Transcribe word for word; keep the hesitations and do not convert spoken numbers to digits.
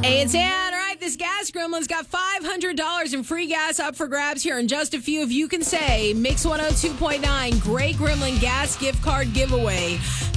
Hey, it's Ann. All right, this gas gremlin's got five hundred dollars in free gas up for grabs here in just a few. If you can say Mix one oh two point nine, Great Gremlin gas gift card giveaway.